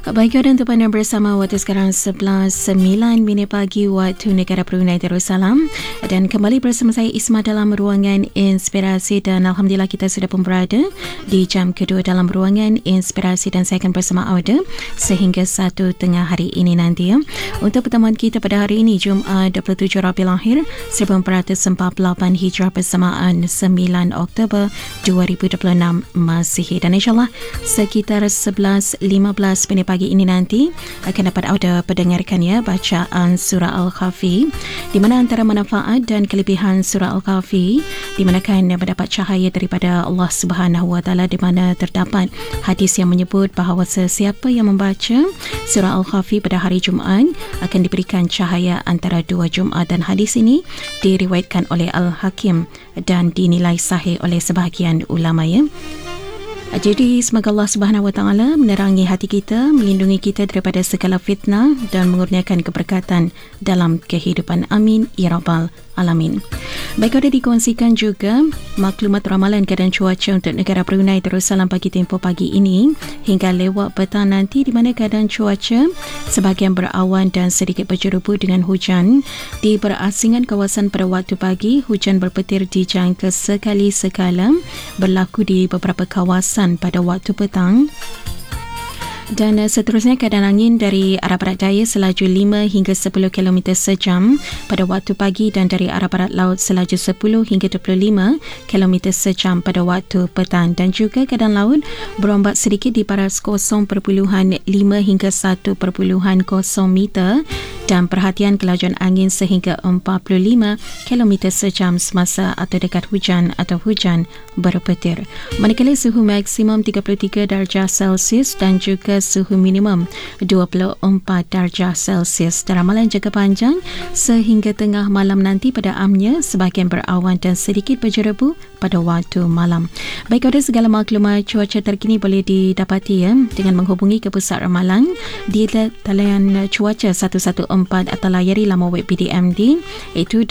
Baik, untuk anda bersama waktu sekarang 11:09 pagi waktu negara Brunei Darussalam, dan kembali bersama saya Isma dalam ruangan inspirasi, dan alhamdulillah kita sudah pun berada di jam kedua dalam ruangan inspirasi, dan saya akan bersama Auda sehingga 1:30 hari ini nanti ya. Untuk pertemuan kita pada hari ini Jumaat 27 Rabiul Akhir 1448 Hijrah bersamaan 9 Oktober 2026 Masihi, dan insyaAllah sekitar 11:15 pagi ini nanti akan dapat Auda pendengarkan ya bacaan surah Al-Kahfi, di mana antara manfaat dan kelebihan surah Al-Kahfi di mana kan mendapat cahaya daripada Allah Subhanahu Wa Taala, di mana terdapat hadis yang menyebut bahawa sesiapa yang membaca surah Al-Kahfi pada hari Jumaat akan diberikan cahaya antara dua Jumaat, dan hadis ini diriwayatkan oleh Al-Hakim dan dinilai sahih oleh sebahagian ulama ya. Jadi semoga Allah Subhanahu Wa Taala menerangi hati kita, melindungi kita daripada segala fitnah dan mengurniakan keberkatan dalam kehidupan. Amin ya rabbal alamin. Baik, ada dikongsikan juga maklumat ramalan keadaan cuaca untuk negara Brunei Darussalam bagi tempoh pagi ini hingga lewat petang nanti, di mana keadaan cuaca sebahagian berawan dan sedikit berjerubu dengan hujan. Di berasingan kawasan pada waktu pagi, hujan berpetir dijangka sekali-sekala berlaku di beberapa kawasan pada waktu petang. Dan seterusnya keadaan angin dari arah barat daya selaju 5 hingga 10 km sejam pada waktu pagi, dan dari arah barat laut selaju 10 hingga 25 km sejam pada waktu petang. Dan juga keadaan laut berombak sedikit di paras 0.5 hingga 1.0 meter, dan perhatian kelajuan angin sehingga 45 km sejam semasa atau dekat hujan atau hujan berpetir. Manakala suhu maksimum 33 darjah Celsius dan juga suhu minimum 24 darjah Celsius. Dan ramalan jangka panjang sehingga tengah malam nanti pada amnya sebahagian berawan dan sedikit berjerebu pada waktu malam. Baik, ada segala maklumat cuaca terkini boleh didapati ya dengan menghubungi ke pusat ramalan di talian cuaca 114 atau layari laman web PDMD iaitu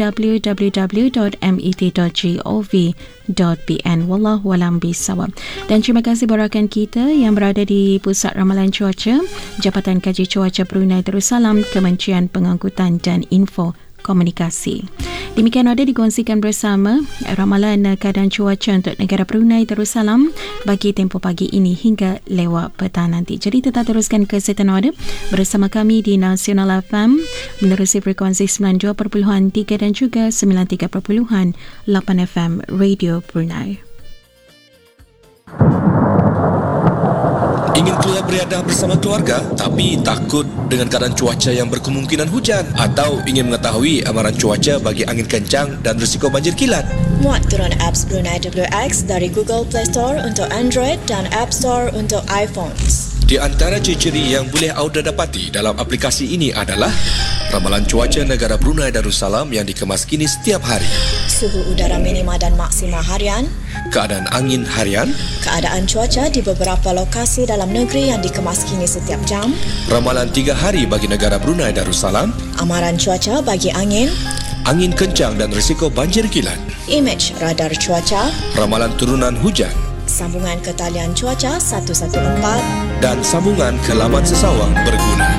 www.met.gov.bn. Wallahu a'lam bishawab. Dan terima kasih buat rakan kita yang berada di pusat ramalan cuaca Jabatan Kaji Cuaca Brunei Darussalam, Kementerian Pengangkutan dan Info Komunikasi. Demikian ada dikongsikan bersama ramalan keadaan cuaca untuk negara Brunei Darussalam bagi tempoh pagi ini hingga lewat petang nanti. Jadi tetap teruskan kesihatan ada bersama kami di Nasional FM menerusi frekuensi 92.3 dan juga 93.8 FM Radio Brunei. Ingin keluar beriadah bersama keluarga tapi takut dengan keadaan cuaca yang berkemungkinan hujan, atau ingin mengetahui amaran cuaca bagi angin kencang dan risiko banjir kilat? Muat turun apps Brunei WX dari Google Play Store untuk Android dan App Store untuk iPhones. Di antara ciri-ciri yang boleh Auda dapati dalam aplikasi ini adalah ramalan cuaca negara Brunei Darussalam yang dikemas kini setiap hari, suhu udara minima dan maksima harian, keadaan angin harian, keadaan cuaca di beberapa lokasi dalam negeri yang dikemas kini setiap jam, ramalan 3 hari bagi negara Brunei Darussalam, amaran cuaca bagi angin kencang dan risiko banjir kilat, imej radar cuaca, ramalan turunan hujan, sambungan ke talian cuaca 114, dan sambungan ke laman sesawang berguna.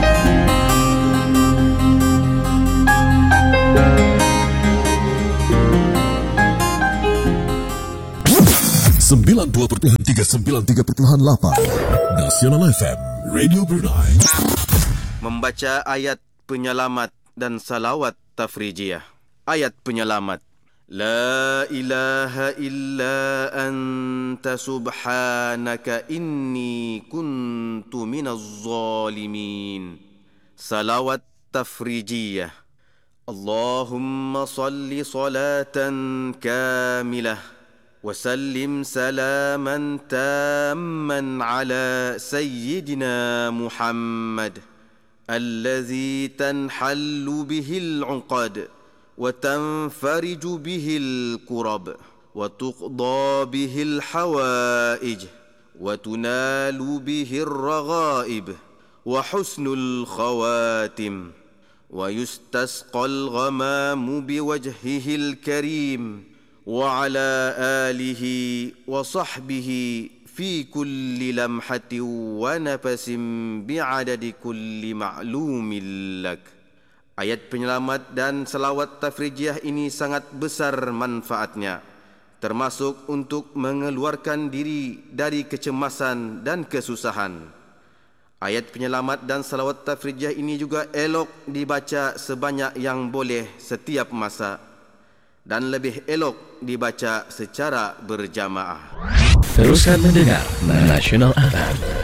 Sembilan 92.393.8 Nasional FM Radio Brunei. Membaca ayat penyelamat dan salawat tafrijiyah. Ayat penyelamat. La ilaha illa anta subhanaka inni kuntu minaz zalimin. Salawat tafrijiyah. Allahumma salli salatan kamilah وسلم سلاما تاما على سيدنا محمد الذي تنحل به العقد وتنفرج به الكرب وتقضى به الحوائج وتنال به الرغائب وحسن الخواتم ويستسقى الغمام بوجهه الكريم وعلى آله وصحبه fi kulli lamhatin wa nafasin bi'adadi kulli ma'lumin lak. Ayat penyelamat dan salawat tafrijiyah ini sangat besar manfaatnya, termasuk untuk mengeluarkan diri dari kecemasan dan kesusahan. Ayat penyelamat dan salawat tafrijiyah ini juga elok dibaca sebanyak yang boleh setiap masa dan lebih elok dibaca secara berjamaah. Teruskan mendengar Nasional FM.